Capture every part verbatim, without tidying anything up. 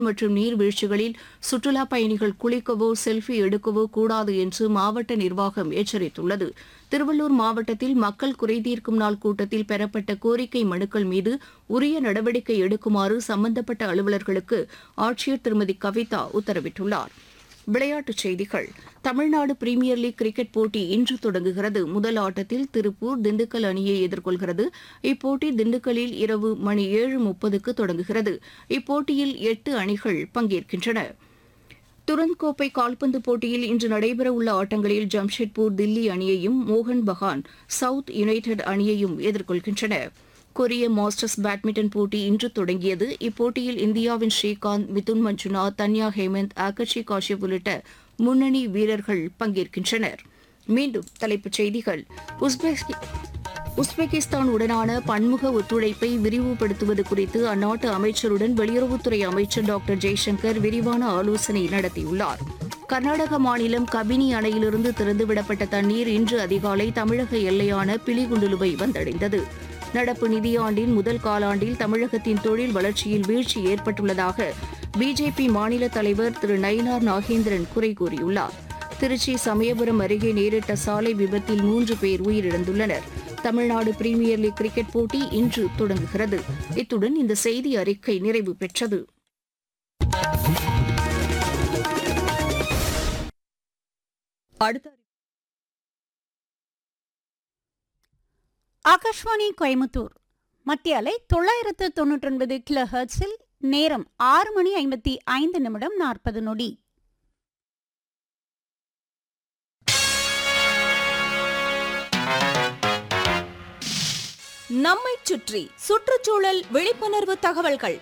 மற்றும் நீர்வீழ்ச்சிகளில் சுற்றுலாப் பயணிகள் குளிக்கவோ செல்ஃபி எடுக்கவோ கூடாது என்று மாவட்ட நிர்வாகம் எச்சரித்துள்ளது. திருவள்ளூர் மாவட்டத்தில் மக்கள் குறைதீர்க்கும் நாள் கூட்டத்தில் பெறப்பட்ட கோரிக்கை மனுக்கள் மீது உரிய நடவடிக்கை எடுக்குமாறு சம்பந்தப்பட்ட அலுவலர்களுக்கு ஆட்சியர் திருமதி கவிதா உத்தரவிட்டுள்ளார். விளையாட்டுச் செய்திகள். தமிழ்நாடு பிரீமியர் லீக் கிரிக்கெட் போட்டி இன்று தொடங்குகிறது. முதல் ஆட்டத்தில் திருப்பூர் திண்டுக்கல் அணியை எதிர்கொள்கிறது. இப்போட்டி திண்டுக்கல்லில் இரவு மணி ஏழு முப்பதுக்கு தொடங்குகிறது. இப்போட்டியில் எட்டு அணிகள் பங்கேற்கின்றன. துரந்த் கோப்பை கால்பந்து போட்டியில் இன்று நடைபெறவுள்ள ஆட்டங்களில் ஜம்ஷெட்பூர் தில்லி அணியையும் மோகன் பகான் சவுத் யுனைடெட் அணியையும் எதிர்கொள்கின்றன. கொரிய மாஸ்டர்ஸ் பேட்மிண்டன் போட்டி இன்று தொடங்கியது. இப்போட்டியில் இந்தியாவின் ஸ்ரீகாந்த், மிதுன் மஞ்சுநாத், தன்யா ஹேமந்த், ஆகர்ஷி காஷ்யப் உள்ளிட்ட முன்னணி வீரர்கள் பங்கேற்கின்றனர். மீண்டும் தலைப்புச் செய்திகள். உஸ்பெக் உஸ்பெகிஸ்தான் உடனான பன்முக ஒத்துழைப்பை விரிவுபடுத்துவது குறித்து அந்நாட்டு அமைச்சருடன் வெளியுறவுத்துறை அமைச்சர் டாக்டர் ஜெய்சங்கர் விரிவான ஆலோசனை நடத்தியுள்ளார். கர்நாடக மாநிலம் கபினி அணையிலிருந்து திறந்துவிடப்பட்ட தண்ணீர் இன்று அதிகாலை தமிழக எல்லையான பிலிகுண்டுலுவை வந்தடைந்தது. நடப்பு நிதியாண்டின் முதல் காலாண்டில் தமிழகத்தின் தொழில் வளர்ச்சியில் வீழ்ச்சி ஏற்பட்டுள்ளதாக பிஜேபி மாநில தலைவர் திரு நயினார் நாகேந்திரன் குறை கூறியுள்ளார். திருச்சி சமயபுரம் அருகே நேரிட்ட சாலை விபத்தில் மூன்று பேர் உயிரிழந்துள்ளனர். தமிழ்நாடு பிரீமியர் லீக் கிரிக்கெட் போட்டி இன்று தொடங்குகிறது. இத்துடன் இந்த செய்தி அறிக்கை நிறைவு பெற்றது. ஆகாஷ்வாணி கோயமுத்தூர் மத்திய அலை தொள்ளாயிரத்து தொன்னூற்றி ஒன்பது கிலோ ஹெர்ட்ஸில் நேரம் ஆறு மணி ஐம்பத்தி ஐந்து நிமிடம் நாற்பது நொடி. நம்மை சுற்றி சுற்றுச்சூழல் விழிப்புணர்வு தகவல்கள்.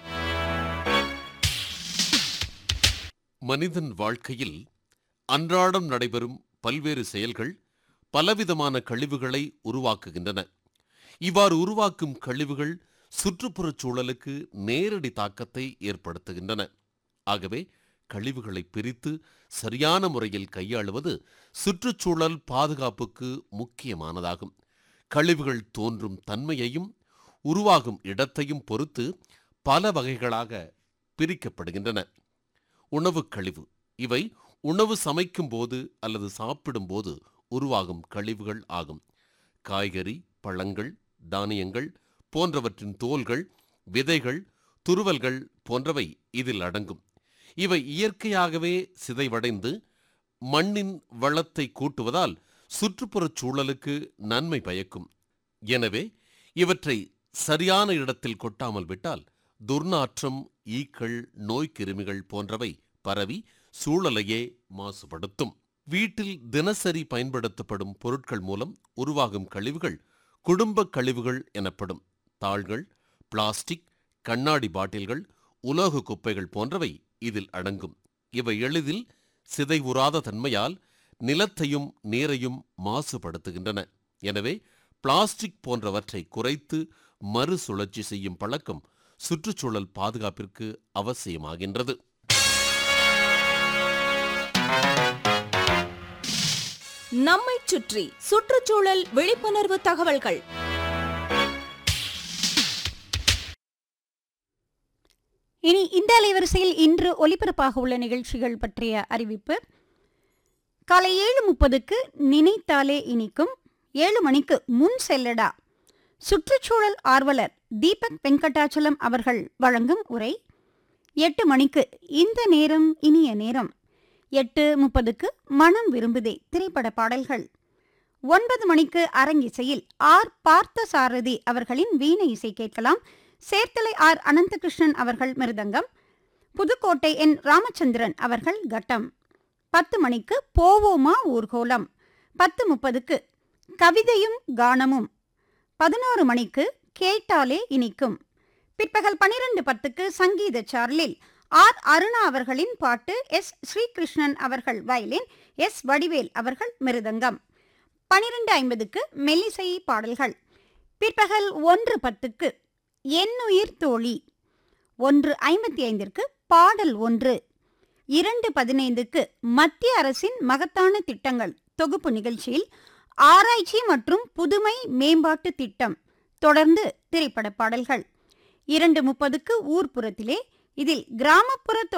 மனிதன் வாழ்க்கையில் அன்றாடம் நடைபெறும் பல்வேறு செயல்கள் பலவிதமான கழிவுகளை உருவாக்குகின்றன. இவ்வாறு உருவாக்கும் கழிவுகள் சுற்றுப்புறச் சூழலுக்கு நேரடி தாக்கத்தை ஏற்படுத்துகின்றன. ஆகவே கழிவுகளை பிரித்து சரியான முறையில் கையாளுவது சுற்றுச்சூழல் பாதுகாப்புக்கு முக்கியமானதாகும். கழிவுகள் தோன்றும் தன்மையையும் உருவாகும் இடத்தையும் பொறுத்து பல வகைகளாக பிரிக்கப்படுகின்றன. உணவு கழிவு இவை உணவு சமைக்கும் போது அல்லது சாப்பிடும் போது உருவாகும் கழிவுகள் ஆகும். காய்கறி, பழங்கள், தானியங்கள் போன்றவற்றின் தோல்கள், விதைகள், துருவல்கள் போன்றவை இதில் அடங்கும். இவை இயற்கையாகவே சிதைவடைந்து மண்ணின் வளத்தை கூட்டுவதால் சுற்றுப்புறச் சூழலுக்கு நன்மை பயக்கும். எனவே இவற்றை சரியான இடத்தில் கொட்டாமல் விட்டால் துர்நாற்றம், ஈக்கள், நோய்க்கிருமிகள் போன்றவை பரவி சூழலையே மாசுபடுத்தும். வீட்டில் தினசரி பயன்படுத்தப்படும் பொருட்கள் மூலம் உருவாகும் கழிவுகள் குடும்ப கழிவுகள் எனப்படும். தாள்கள், பிளாஸ்டிக், கண்ணாடி பாட்டில்கள், உலோக குப்பைகள் போன்றவை இதில் அடங்கும். இவை எளிதில் சிதைவுறாத தன்மையால் நிலத்தையும் நீரையும் மாசுபடுத்துகின்றன. எனவே பிளாஸ்டிக் போன்றவற்றை குறைத்து மறுசுழற்சி செய்யும் பழக்கம் சுற்றுச்சூழல் பாதுகாப்பிற்கு அவசியமாகின்றது. நம்மை சுற்றி சுற்றுச்சூழல் விழிப்புணர்வு தகவல்கள். இனி இந்த அலைவரிசையில் இன்று ஒலிபரப்பாக உள்ள நிகழ்ச்சிகள் பற்றிய அறிவிப்பு. காலை ஏழு முப்பதுக்கு நினைத்தாலே இனிக்கும், ஏழு மணிக்கு முன் செல்லடா சுற்றுச்சூழல் ஆர்வலர் தீபக் வெங்கடாச்சலம் அவர்கள் வழங்கும் உரை. எட்டு மணிக்கு இந்த நேரம் இனிய நேரம். எட்டு முப்பதுக்கு மனம் விரும்புதே திரைப்பட பாடல்கள். ஒன்பது மணிக்கு அரங்கிசையில் ஆர் பார்த்த சாரதி அவர்களின் வீணை இசை கேட்கலாம். சேர்த்தலை ஆர் அனந்தகிருஷ்ணன் அவர்கள் மிருதங்கம், புதுக்கோட்டை என் ராமச்சந்திரன் அவர்கள் கட்டம். பத்து மணிக்கு போவோமா ஊர்கோலம். பத்து முப்பதுக்கு கவிதையும் கானமும். பதினோரு மணிக்கு கேட்டாலே இனிக்கும். பிற்பகல் பனிரெண்டு பத்துக்கு சங்கீத சார்லில் ஆர் அருணா அவர்களின் பாட்டு, எஸ் ஸ்ரீகிருஷ்ணன் அவர்கள் வயலின், எஸ் வடிவேல் அவர்கள் மிருதங்கம். பனிரெண்டு ஐம்பதுக்கு மெல்லிசை பாடல்கள். பிற்பகல் ஒன்று பத்துக்கு என்னுயிர் தோழி. ஒன்று ஐம்பத்தி ஐந்திற்கு பாடல் ஒன்று. இரண்டு பதினைந்துக்கு மத்திய அரசின் மகத்தான திட்டங்கள் தொகுப்பு நிகழ்ச்சியில் ஆராய்ச்சி மற்றும் புதுமை மேம்பாட்டு திட்டம், தொடர்ந்து திரைப்பட பாடல்கள். இரண்டு முப்பதுக்கு ஊர்ப்புறத்திலே, இதில் கிராமப்புற